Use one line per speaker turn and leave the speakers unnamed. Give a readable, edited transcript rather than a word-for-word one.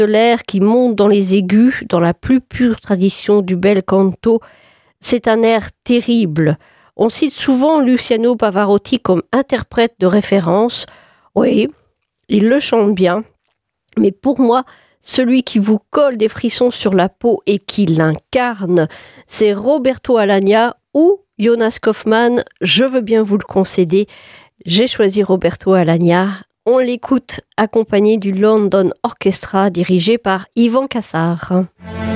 de l'air qui monte dans les aigus, dans la plus pure tradition du bel canto. C'est un air terrible. On cite souvent Luciano Pavarotti comme interprète de référence. Oui, il le chante bien. Mais pour moi, celui qui vous colle des frissons sur la peau et qui l'incarne, c'est Roberto Alagna ou Jonas Kaufmann. Je veux bien vous le concéder. J'ai choisi Roberto Alagna. On l'écoute accompagné du London Orchestra dirigé par Ivan Cassar.